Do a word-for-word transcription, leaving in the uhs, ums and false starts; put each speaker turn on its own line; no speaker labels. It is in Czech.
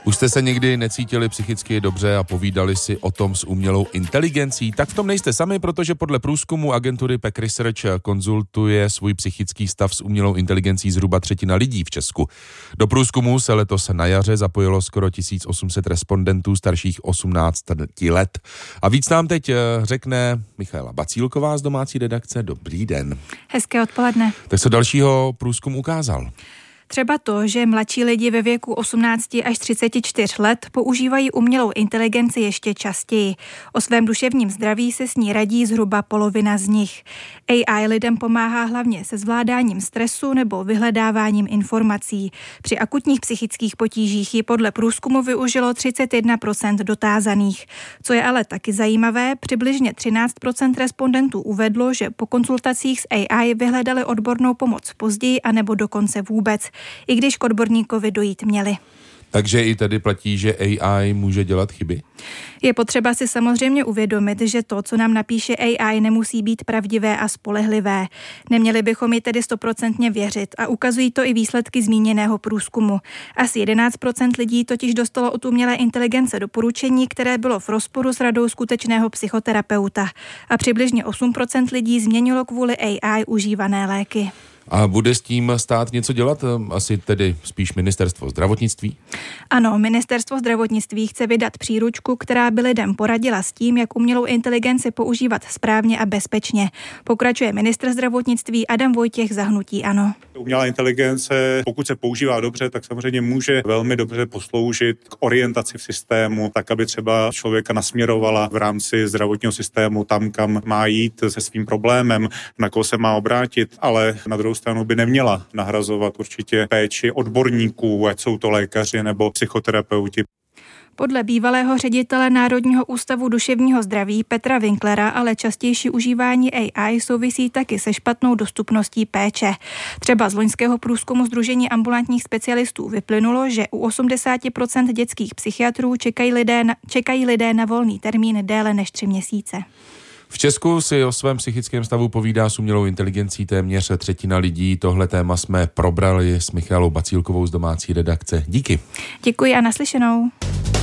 Už jste se někdy necítili psychicky dobře a povídali si o tom s umělou inteligencí? Tak v tom nejste sami, protože podle průzkumu agentury P E C Research konzultuje svůj psychický stav s umělou inteligencí zhruba třetina lidí v Česku. Do průzkumu se letos na jaře zapojilo skoro tisíc osm set respondentů starších osmnáct let. A víc nám teď řekne Michaela Bacílková z domácí redakce. Dobrý den.
Hezké odpoledne.
Tak co dalšího průzkum ukázal?
Třeba to, že mladší lidi ve věku osmnáct až třicet čtyři let používají umělou inteligenci ještě častěji. O svém duševním zdraví se s ní radí zhruba polovina z nich. A I lidem pomáhá hlavně se zvládáním stresu nebo vyhledáváním informací. Při akutních psychických potížích ji podle průzkumu využilo třicet jedna procent dotázaných. Co je ale taky zajímavé, přibližně třináct procent respondentů uvedlo, že po konzultacích s A I vyhledali odbornou pomoc později anebo dokonce vůbec, i když k odborníkovi dojít měli.
Takže i tady platí, že A I může dělat chyby?
Je potřeba si samozřejmě uvědomit, že to, co nám napíše A I, nemusí být pravdivé a spolehlivé. Neměli bychom ji tedy stoprocentně věřit a ukazují to i výsledky zmíněného průzkumu. Asi jedenáct procent lidí totiž dostalo od umělé inteligence doporučení, které bylo v rozporu s radou skutečného psychoterapeuta. A přibližně osm procent lidí změnilo kvůli A I užívané léky.
A bude s tím stát něco dělat? Asi tedy spíš ministerstvo zdravotnictví?
Ano, ministerstvo zdravotnictví chce vydat příručku, která by lidem poradila s tím, jak umělou inteligenci používat správně a bezpečně. Pokračuje ministr zdravotnictví Adam Vojtěch za hnutí ANO.
Umělá inteligence, pokud se používá dobře, tak samozřejmě může velmi dobře posloužit k orientaci v systému, tak aby třeba člověka nasměrovala v rámci zdravotního systému tam, kam má jít se svým problémem, na koho se má obrátit, ale na druhou stranu by neměla nahrazovat určitě péči odborníků, ať jsou to lékaři nebo psychoterapeuti.
Podle bývalého ředitele Národního ústavu duševního zdraví Petra Winklera ale častější užívání A I souvisí taky se špatnou dostupností péče. Třeba z loňského průzkumu Sdružení ambulantních specialistů vyplynulo, že u osmdesát procent dětských psychiatrů čekají lidé na, čekají lidé na volný termín déle než tři měsíce.
V Česku si o svém psychickém stavu povídá s umělou inteligencí téměř třetina lidí. Tohle téma jsme probrali s Michalou Bacílkovou z domácí redakce. Díky.
Děkuji a naslyšenou.